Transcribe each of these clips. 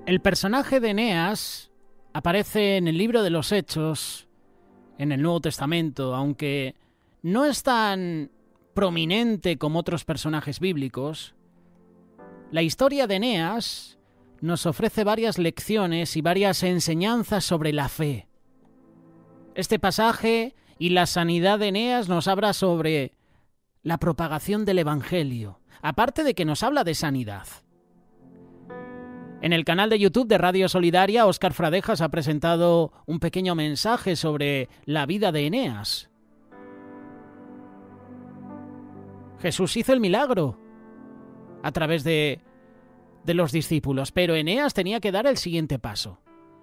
El personaje de Eneas aparece en el libro de los Hechos, en el Nuevo Testamento, aunque no es tan prominente como otros personajes bíblicos. La historia de Eneas nos ofrece varias lecciones y varias enseñanzas sobre la fe. Este pasaje y la sanidad de Eneas nos habla sobre la propagación del Evangelio, aparte de que nos habla de sanidad. En el canal de YouTube de Radio Solidaria, Óscar Fradejas ha presentado un pequeño mensaje sobre la vida de Eneas. Jesús hizo el milagro a través de los discípulos, pero Eneas tenía que dar el siguiente paso.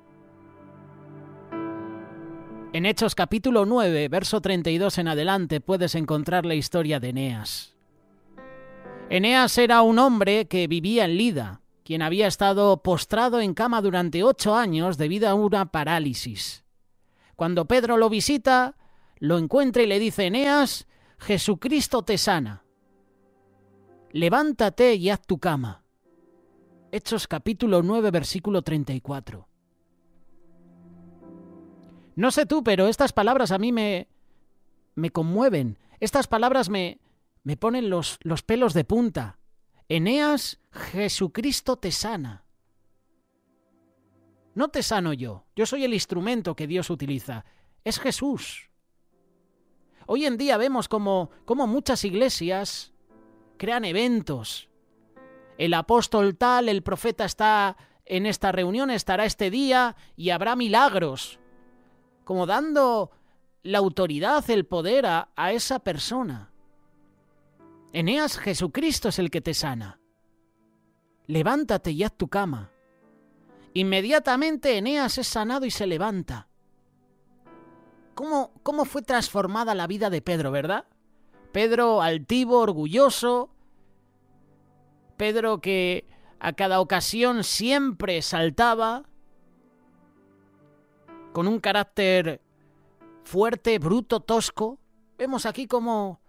En Hechos capítulo 9, verso 32 en adelante, puedes encontrar la historia de Eneas. Eneas era un hombre que vivía en Lida, quien había estado postrado en cama durante 8 años debido a una parálisis. Cuando Pedro lo visita, lo encuentra y le dice: Eneas, Jesucristo te sana. Levántate y haz tu cama. Hechos capítulo 9, versículo 34. No sé tú, pero estas palabras a mí me conmueven. Estas palabras me ponen los pelos de punta. Eneas, Jesucristo te sana. No te sano yo soy el instrumento que Dios utiliza. Es Jesús. Hoy en día vemos como muchas iglesias crean eventos. El apóstol tal, el profeta está en esta reunión, estará este día y habrá milagros. Como dando la autoridad, el poder a esa persona. Eneas, Jesucristo es el que te sana. Levántate y haz tu cama. Inmediatamente Eneas es sanado y se levanta. ¿Cómo fue transformada la vida de Pedro, verdad? Pedro altivo, orgulloso. Pedro que a cada ocasión siempre saltaba. Con un carácter fuerte, bruto, tosco. Vemos aquí cómo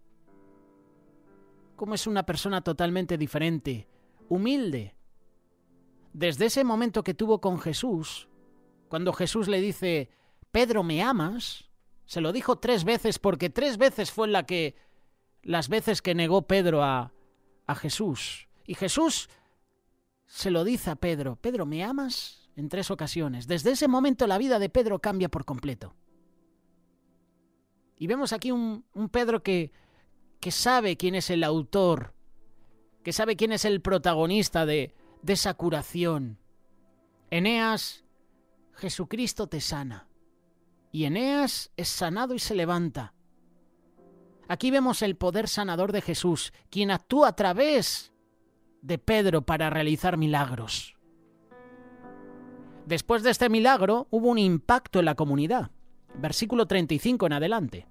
es una persona totalmente diferente, humilde. Desde ese momento que tuvo con Jesús, cuando Jesús le dice: Pedro, ¿me amas? Se lo dijo 3 veces, porque 3 veces fue las veces que negó Pedro a Jesús. Y Jesús se lo dice a Pedro: Pedro, ¿me amas? En 3 ocasiones. Desde ese momento la vida de Pedro cambia por completo. Y vemos aquí un Pedro que sabe quién es el autor, que sabe quién es el protagonista de esa curación. Eneas, Jesucristo te sana. Y Eneas es sanado y se levanta. Aquí vemos el poder sanador de Jesús, quien actúa a través de Pedro para realizar milagros. Después de este milagro hubo un impacto en la comunidad. Versículo 35 en adelante.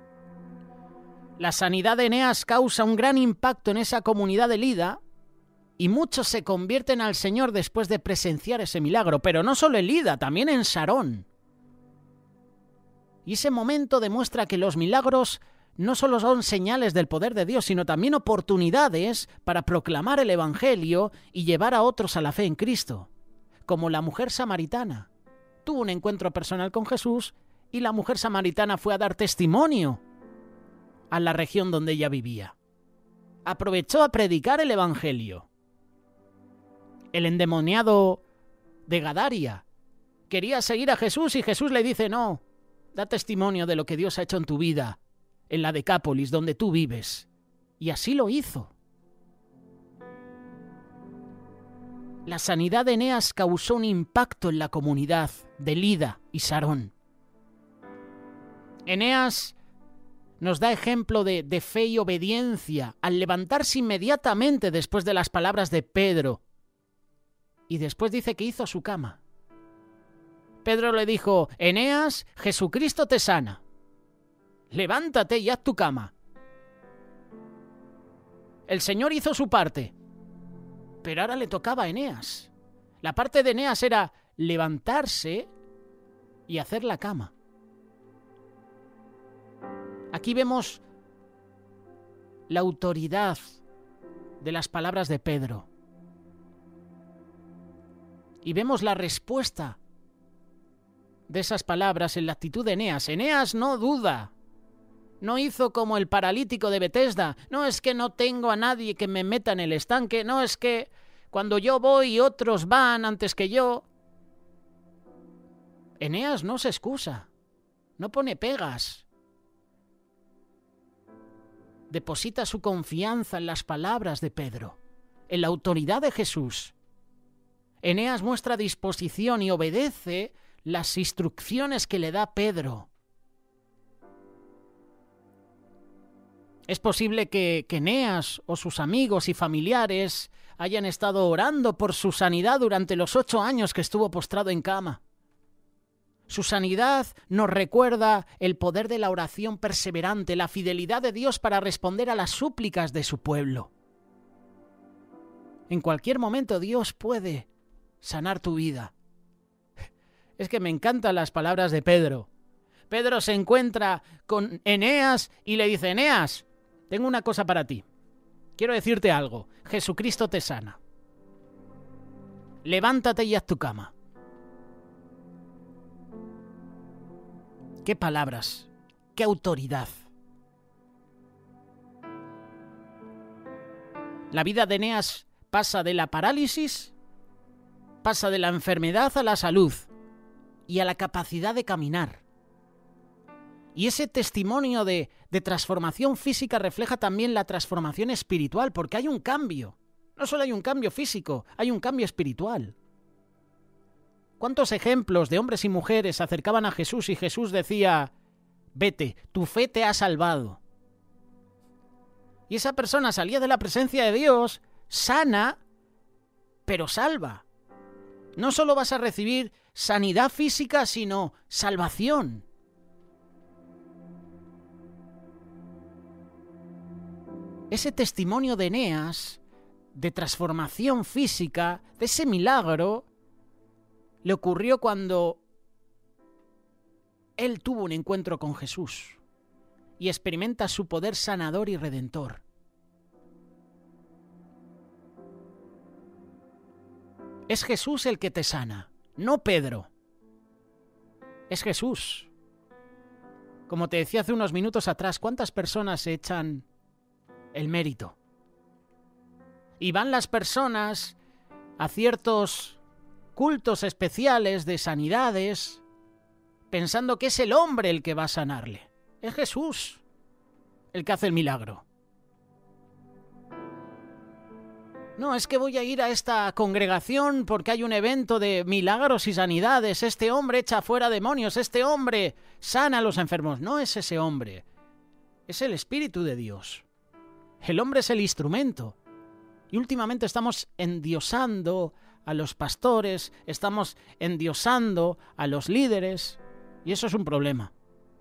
La sanidad de Eneas causa un gran impacto en esa comunidad de Lida y muchos se convierten al Señor después de presenciar ese milagro, pero no solo en Lida, también en Sarón. Y ese momento demuestra que los milagros no solo son señales del poder de Dios, sino también oportunidades para proclamar el Evangelio y llevar a otros a la fe en Cristo, como la mujer samaritana. Tuvo un encuentro personal con Jesús y la mujer samaritana fue a dar testimonio a la región donde ella vivía. Aprovechó a predicar el Evangelio. El endemoniado de Gadaria quería seguir a Jesús y Jesús le dice: no, da testimonio de lo que Dios ha hecho en tu vida, en la Decápolis, donde tú vives. Y así lo hizo. La sanidad de Eneas causó un impacto en la comunidad de Lida y Sarón. Eneas nos da ejemplo de fe y obediencia al levantarse inmediatamente después de las palabras de Pedro. Y después dice que hizo su cama. Pedro le dijo: Eneas, Jesucristo te sana. Levántate y haz tu cama. El Señor hizo su parte, pero ahora le tocaba a Eneas. La parte de Eneas era levantarse y hacer la cama. Aquí vemos la autoridad de las palabras de Pedro. Y vemos la respuesta de esas palabras en la actitud de Eneas. Eneas no duda. No hizo como el paralítico de Betesda. No es que no tengo a nadie que me meta en el estanque. No es que cuando yo voy otros van antes que yo. Eneas no se excusa. No pone pegas. Deposita su confianza en las palabras de Pedro, en la autoridad de Jesús. Eneas muestra disposición y obedece las instrucciones que le da Pedro. Es posible que Eneas o sus amigos y familiares hayan estado orando por su sanidad durante los 8 años que estuvo postrado en cama. Su sanidad nos recuerda el poder de la oración perseverante, la fidelidad de Dios para responder a las súplicas de su pueblo. En cualquier momento Dios puede sanar tu vida. Es que me encantan las palabras de Pedro. Pedro se encuentra con Eneas y le dice: Eneas, tengo una cosa para ti. Quiero decirte algo. Jesucristo te sana. Levántate y haz tu cama. ¡Qué palabras! ¡Qué autoridad! La vida de Eneas pasa de la parálisis, pasa de la enfermedad a la salud y a la capacidad de caminar. Y ese testimonio de transformación física refleja también la transformación espiritual, porque hay un cambio. No solo hay un cambio físico, hay un cambio espiritual. ¿Cuántos ejemplos de hombres y mujeres se acercaban a Jesús y Jesús decía: vete, tu fe te ha salvado? Y esa persona salía de la presencia de Dios sana, pero salva. No solo vas a recibir sanidad física, sino salvación. Ese testimonio de Eneas, de transformación física, de ese milagro, le ocurrió cuando él tuvo un encuentro con Jesús y experimenta su poder sanador y redentor. Es Jesús el que te sana, no Pedro. Es Jesús. Como te decía hace unos minutos atrás, ¿cuántas personas se echan el mérito? Y van las personas a ciertos cultos especiales de sanidades pensando que es el hombre el que va a sanarle. Es Jesús el que hace el milagro. No, es que voy a ir a esta congregación porque hay un evento de milagros y sanidades. Este hombre echa fuera demonios, este hombre sana a los enfermos. No es ese hombre, es el Espíritu de Dios. El hombre es el instrumento. Y últimamente estamos endiosando a los pastores, estamos endiosando a los líderes, y eso es un problema.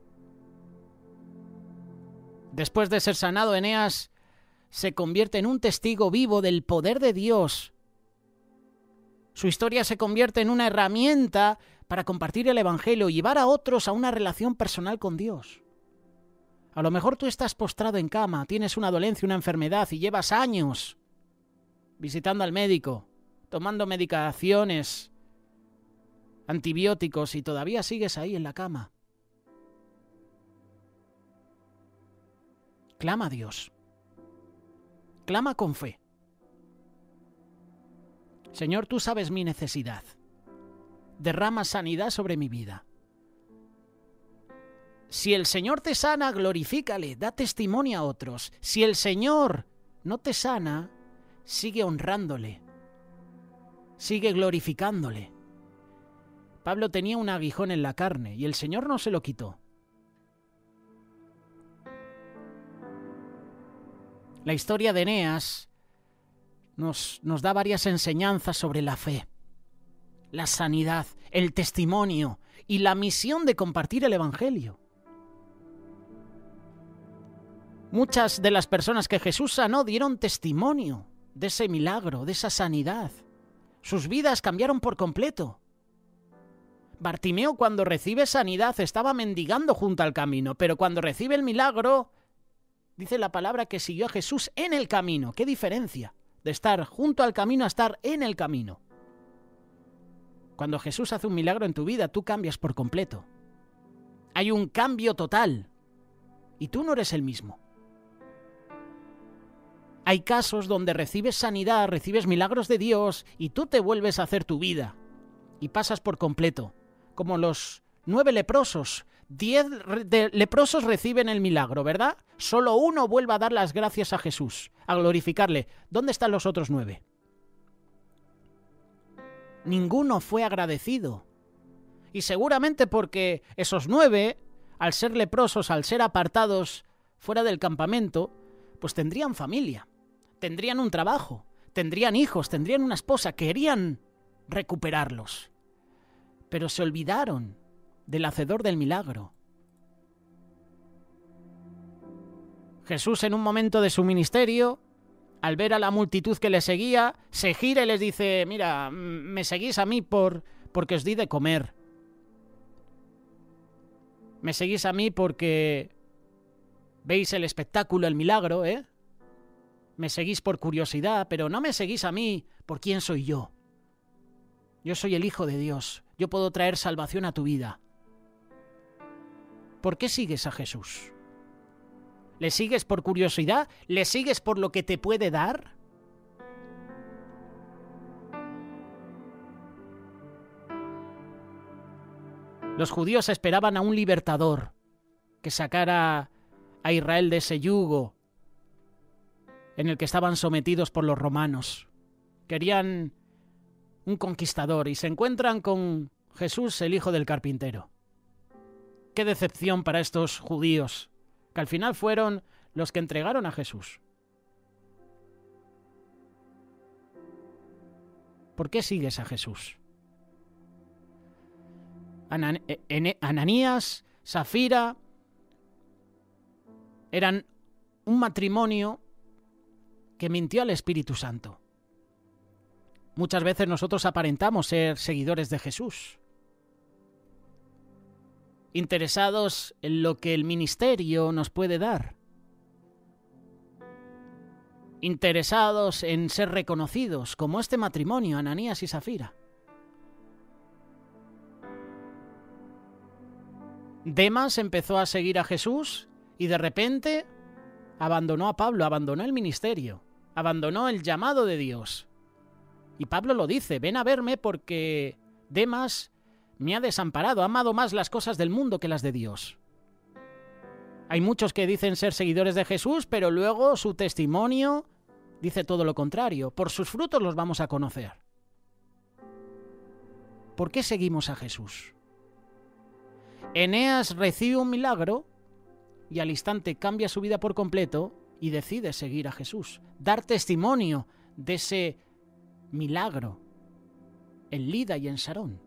Después de ser sanado, Eneas se convierte en un testigo vivo del poder de Dios. Su historia se convierte en una herramienta para compartir el Evangelio y llevar a otros a una relación personal con Dios. A lo mejor tú estás postrado en cama, tienes una dolencia, una enfermedad y llevas años visitando al médico, tomando medicaciones, antibióticos y todavía sigues ahí en la cama. Clama a Dios. Clama con fe. Señor, tú sabes mi necesidad. Derrama sanidad sobre mi vida. Si el Señor te sana, glorifícale, da testimonio a otros. Si el Señor no te sana, sigue honrándole. Sigue glorificándole. Pablo tenía un aguijón en la carne y el Señor no se lo quitó. La historia de Eneas nos da varias enseñanzas sobre la fe, la sanidad, el testimonio y la misión de compartir el Evangelio. Muchas de las personas que Jesús sanó dieron testimonio de ese milagro, de esa sanidad. Sus vidas cambiaron por completo. Bartimeo, cuando recibe sanidad, estaba mendigando junto al camino, pero cuando recibe el milagro, dice la palabra que siguió a Jesús en el camino. ¿Qué diferencia de estar junto al camino a estar en el camino? Cuando Jesús hace un milagro en tu vida, tú cambias por completo. Hay un cambio total. Y tú no eres el mismo. Hay casos donde recibes sanidad, recibes milagros de Dios y tú te vuelves a hacer tu vida. Y pasas por completo. Como los 9 leprosos. 10 leprosos reciben el milagro, ¿verdad? Solo uno vuelve a dar las gracias a Jesús, a glorificarle. ¿Dónde están los otros 9? Ninguno fue agradecido. Y seguramente porque esos 9, al ser leprosos, al ser apartados fuera del campamento, pues tendrían familia, tendrían un trabajo, tendrían hijos, tendrían una esposa, querían recuperarlos. Pero se olvidaron del hacedor del milagro. Jesús, en un momento de su ministerio, al ver a la multitud que le seguía, se gira y les dice: mira, me seguís a mí porque os di de comer. Me seguís a mí porque veis el espectáculo, el milagro, ¿eh? Me seguís por curiosidad, pero no me seguís a mí por quién soy yo. Yo soy el Hijo de Dios. Yo puedo traer salvación a tu vida. ¿Por qué sigues a Jesús? ¿Le sigues por curiosidad? ¿Le sigues por lo que te puede dar? Los judíos esperaban a un libertador que sacara a Israel de ese yugo en el que estaban sometidos por los romanos. Querían un conquistador y se encuentran con Jesús, el hijo del carpintero. Qué decepción para estos judíos, que al final fueron los que entregaron a Jesús. ¿Por qué sigues a Jesús? Ananías, Zafira eran un matrimonio que mintió al Espíritu Santo. Muchas veces nosotros aparentamos ser seguidores de Jesús, interesados en lo que el ministerio nos puede dar, interesados en ser reconocidos, como este matrimonio, Ananías y Zafira. Demas empezó a seguir a Jesús y de repente abandonó a Pablo, abandonó el ministerio, abandonó el llamado de Dios. Y Pablo lo dice: ven a verme porque Demas me ha desamparado, ha amado más las cosas del mundo que las de Dios. Hay muchos que dicen ser seguidores de Jesús, pero luego su testimonio dice todo lo contrario. Por sus frutos los vamos a conocer. ¿Por qué seguimos a Jesús? Eneas recibe un milagro y al instante cambia su vida por completo y decide seguir a Jesús, dar testimonio de ese milagro en Lida y en Sarón.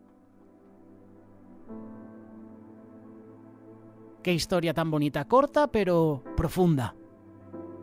Qué historia tan bonita, corta pero profunda.